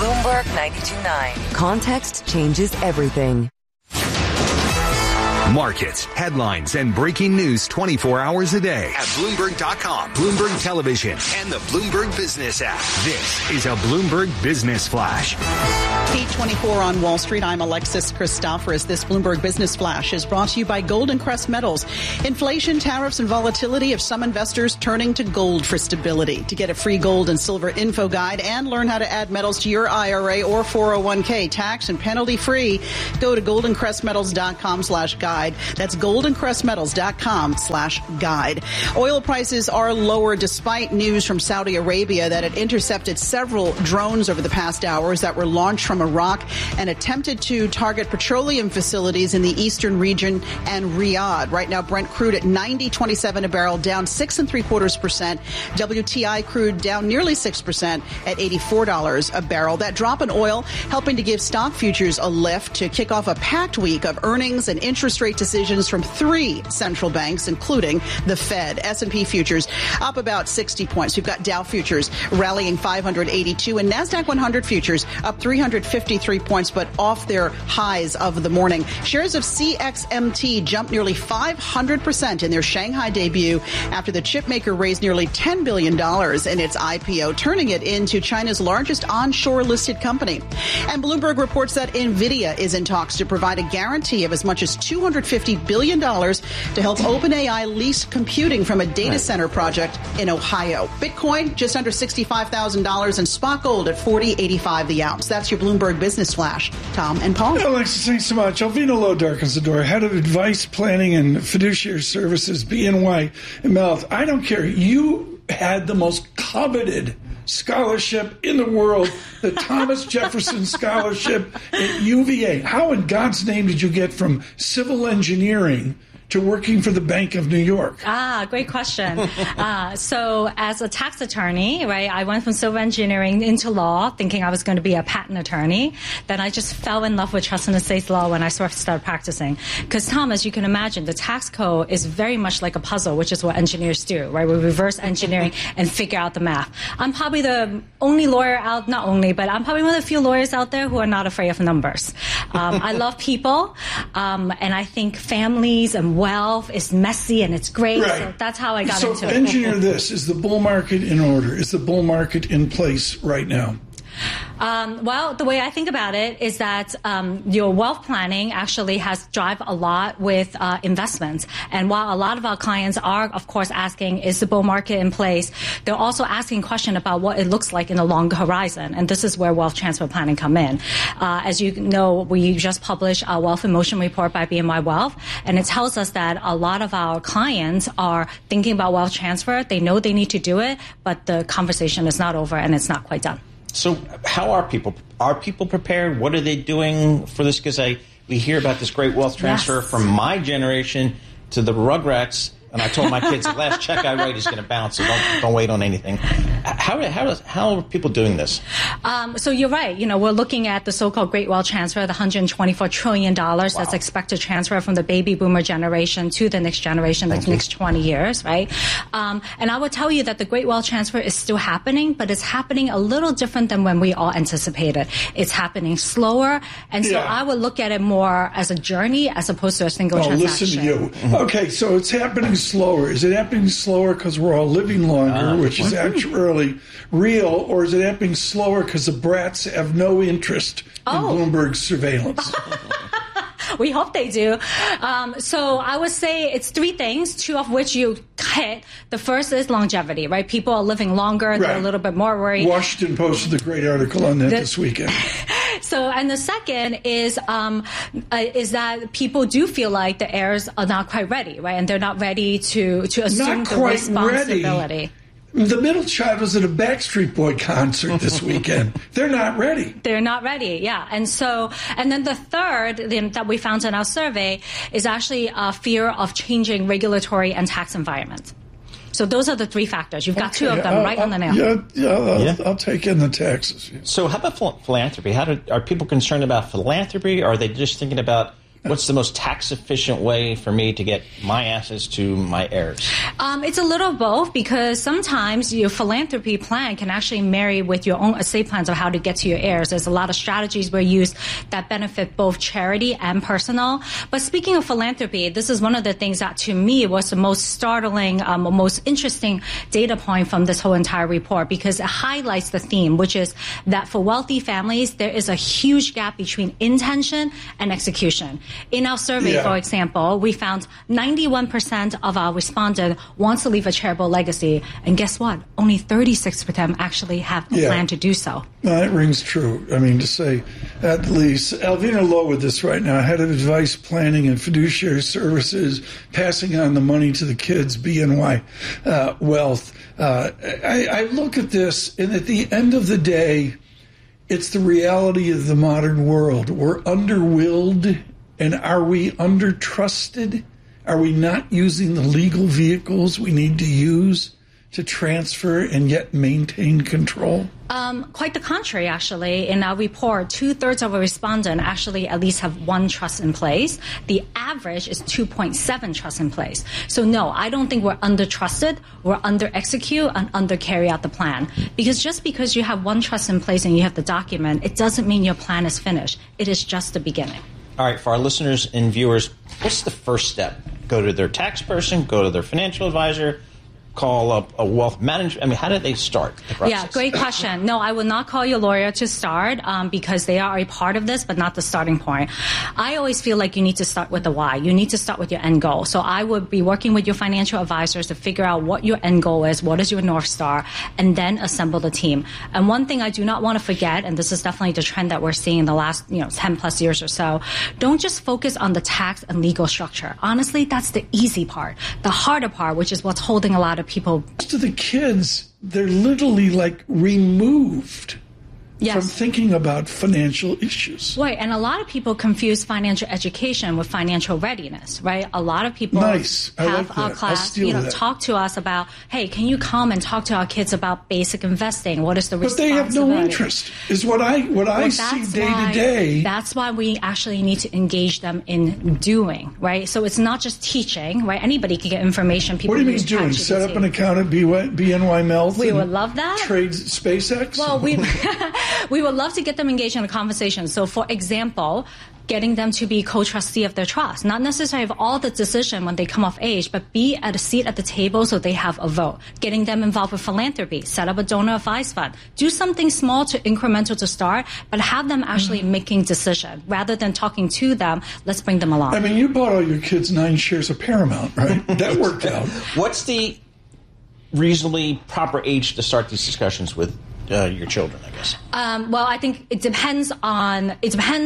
Bloomberg 92.9. Context changes everything. Markets, headlines, and breaking news 24 hours a day at Bloomberg.com, Bloomberg Television, and the Bloomberg Business app. This is a Bloomberg Business Flash. 8:24 on Wall Street. I'm Alexis Christoforous. This Bloomberg Business Flash is brought to you by Golden Crest Metals. Inflation, tariffs, and volatility have some investors turning to gold for stability. To get a free gold and silver info guide and learn how to add metals to your IRA or 401k tax and penalty free, go to goldencrestmetals.com/guide. That's goldencrestmetals.com/guide. Oil prices are lower despite news from Saudi Arabia that it intercepted several drones over the past hours that were launched from Iraq and attempted to target petroleum facilities in the eastern region and Riyadh. Right now, Brent crude at $90.27 a barrel, down 6.75%. WTI crude down nearly 6% at $84 a barrel. That drop in oil helping to give stock futures a lift to kick off a packed week of earnings and interest rate decisions from 3 central banks, including the Fed. S&P futures up about 60 points. We've got Dow futures rallying 582 and NASDAQ 100 futures up 353 points, but off their highs of the morning. Shares of CXMT jumped nearly 500% in their Shanghai debut after the chipmaker raised nearly $10 billion in its IPO, turning it into China's largest onshore listed company. And Bloomberg reports that NVIDIA is in talks to provide a guarantee of as much as $250 billion to help OpenAI lease computing from a data center project in Ohio. Bitcoin just under $65,000 and spot gold at $40.85 the ounce. That's your Bloomberg Business Flash. Tom and Paul. Alexis, thanks so much. Alvina Lowe darkens the door. Head of Advice, Planning, and Fiduciary Services, BNY Mellon. I don't care. You had the most coveted scholarship in the world, the Thomas Jefferson Scholarship at UVA. How in God's name did you get from civil engineering to working for the Bank of New York? Great question. So as a tax attorney, right, I went from civil engineering into law thinking I was going to be a patent attorney. Then I just fell in love with trust and estates law when I started practicing. Because, Tom, as you can imagine, the tax code is very much like a puzzle, which is what engineers do, right? We reverse engineering and figure out the math. I'm probably the only lawyer out, not only, but I'm probably one of the few lawyers out there who are not afraid of numbers. I love people, and I think families and wealth is messy and it's great. Right. So that's how I got into it. So engineer this. Is the bull market in order? Is the bull market in place right now? Well, the way I think about it is that your wealth planning actually has drive a lot with investments. And while a lot of our clients are, of course, asking, is the bull market in place, they're also asking a question about what it looks like in the longer horizon. And this is where wealth transfer planning come in. As you know, we just published our Wealth in Motion report by BNY Wealth, and it tells us that a lot of our clients are thinking about wealth transfer. They know they need to do it, but the conversation is not over and it's not quite done. So how are people? Are people prepared? What are they doing for this? Because we hear about this great wealth transfer from my generation to the Rugrats. And I told my kids, the last check I write is going to bounce, so don't wait on anything. How are people doing this? So you're right. You know, we're looking at the so-called Great Wealth Transfer, the $124 trillion that's expected to transfer from the baby boomer generation to the next generation, the next 20 years, right? And I would tell you that the Great Wealth Transfer is still happening, but it's happening a little different than when we all anticipated. It's happening slower, and so I would look at it more as a journey as opposed to a single transaction. Listen to you. Okay, so it's happening slower. Is it happening slower because we're all living longer, which is actually real, or is it happening slower because the brats have no interest in Bloomberg's surveillance? We hope they do. So I would say it's 3 things, 2 of which you hit. The first is longevity, right? People are living longer. They're a little bit more worried. Washington posted a great article on that this weekend. So, and the second is that people do feel like the heirs are not quite ready, right? And they're not ready to assume the responsibility. Ready. The middle child was at a Backstreet Boy concert this weekend. They're not ready. They're not ready, yeah. And then the third that we found in our survey is actually a fear of changing regulatory and tax environment. So those are the 3 factors. You've got 2 of them right on the nail. I'll take in the taxes. So how about philanthropy? Are people concerned about philanthropy, or are they just thinking about What's the most tax-efficient way for me to get my assets to my heirs? It's a little of both, because sometimes your philanthropy plan can actually marry with your own estate plans of how to get to your heirs. There's a lot of strategies we're used that benefit both charity and personal. But speaking of philanthropy, this is one of the things that to me was the most startling, most interesting data point from this whole entire report, because it highlights the theme, which is that for wealthy families, there is a huge gap between intention and execution. In our survey, for example, we found 91% of our respondents wants to leave a charitable legacy. And guess what? Only 36% actually have a plan to do so. That rings true. I mean, to say at least. Alvina Lowe with us right now, head of advice planning and fiduciary services, passing on the money to the kids, BNY Wealth. I look at this, and at the end of the day, it's the reality of the modern world. We're under-willed, and are we under-trusted? Are we not using the legal vehicles we need to use to transfer and yet maintain control? Quite the contrary, actually. In our report, 2/3 of our respondents actually at least have one trust in place. The average is 2.7 trusts in place. So no, I don't think we're under-trusted. We're under-execute and under-carry out the plan. Because just because you have one trust in place and you have the document, it doesn't mean your plan is finished. It is just the beginning. All right, for our listeners and viewers, what's the first step? Go to their tax person, go to their financial advisor, call up a wealth manager? I mean, how did they start the process? Yeah, great question. No, I would not call your lawyer to start because they are a part of this, but not the starting point. I always feel like you need to start with the why. You need to start with your end goal. So I would be working with your financial advisors to figure out what your end goal is, what is your North Star, and then assemble the team. And one thing I do not want to forget, and this is definitely the trend that we're seeing in the last 10 plus years or so, don't just focus on the tax and legal structure. Honestly, that's the easy part. The harder part, which is what's holding a lot of people. To the kids, they're literally like removed from thinking about financial issues. Right, and a lot of people confuse financial education with financial readiness, right? A lot of people have our class, talk to us about, hey, can you come and talk to our kids about basic investing? What is the responsibility? But they have no interest, is what I see day to day. That's why we actually need to engage them in doing, right? So it's not just teaching, right? Anybody can get information. People what do you mean doing? Set up an account at BNY Mellon? We would love that. Trade SpaceX? Well, we would love to get them engaged in a conversation. So, for example, getting them to be co-trustee of their trust. Not necessarily have all the decision when they come of age, but be at a seat at the table so they have a vote. Getting them involved with philanthropy. Set up a donor advised fund. Do something small to incremental to start, but have them actually making decision. Rather than talking to them, let's bring them along. I mean, you bought all your kids 9 shares of Paramount, right? That worked out. What's the reasonably proper age to start these discussions with your children, I guess? Well, I think it depends on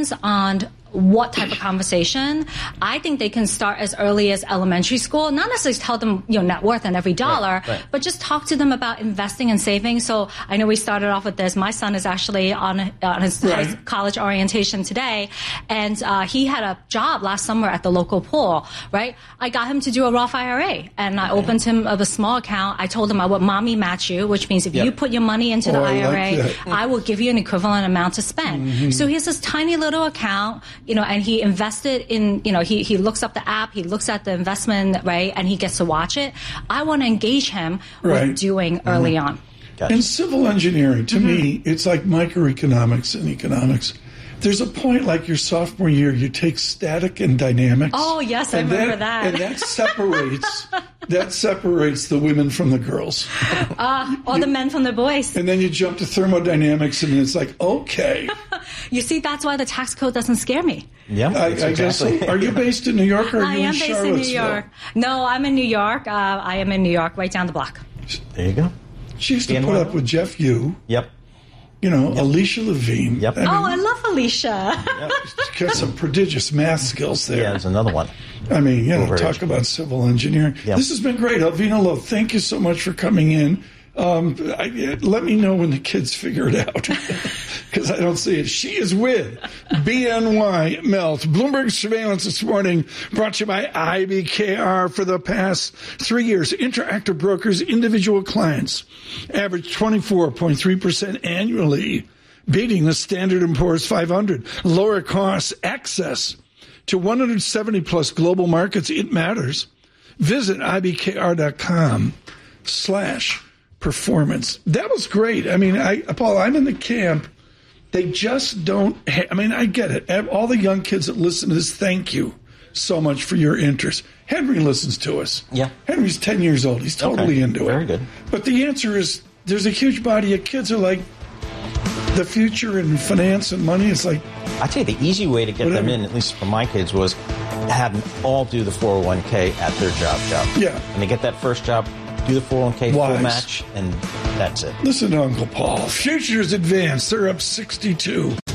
what type of conversation. I think they can start as early as elementary school, not necessarily tell them net worth and every dollar, but just talk to them about investing and saving. So I know we started off with this. My son is actually on his college orientation today, and he had a job last summer at the local pool, right? I got him to do a Roth IRA, and I opened him a small account. I told him I would mommy match you, which means if you put your money into the IRA, I will give you an equivalent amount to spend. So he has this tiny little account, and he invested in, he looks up the app, he looks at the investment, right, and he gets to watch it. I want to engage him with doing early on. Gotcha. In civil engineering, to me, it's like microeconomics and economics. There's a point like your sophomore year, you take static and dynamics. Oh, yes, I remember that. And that separates the women from the girls. Or the men from the boys. And then you jump to thermodynamics, and it's like, okay. You see, that's why the tax code doesn't scare me. Yeah, I guess so. Are you based in New York or are you in Charlottesville? I am based in New York. No, I'm in New York. I am in New York, right down the block. There you go. She used to put up with Jeff Yu. Yep. Alicia Levine. Yep. I love Alicia. She's got some prodigious math skills there. Yeah, there's another one. I mean, talk about civil engineering. Yep. This has been great. Alvina Lowe, thank you so much for coming in. Let me know when the kids figure it out, because I don't see it. She is with BNY Mellon. Bloomberg Surveillance this morning, brought to you by IBKR. For the past 3 years, Interactive Brokers, individual clients average 24.3% annually, beating the Standard & Poor's 500. Lower costs, access to 170 plus global markets. It matters. Visit ibkr.com/performance. That was great. I mean, Paul, I'm in the camp. They just don't. I get it. All the young kids that listen to this, thank you so much for your interest. Henry listens to us. Yeah. Henry's 10 years old. He's totally into it. Very good. But the answer is there's a huge body of kids who are like the future and finance and money. It's like, I tell you, the easy way to get them in, at least for my kids, was have them all do the 401k at their job. Yeah. And they get that first job, do the 401k full match, and that's it. Listen to Uncle Paul. Futures advanced. They're up 62.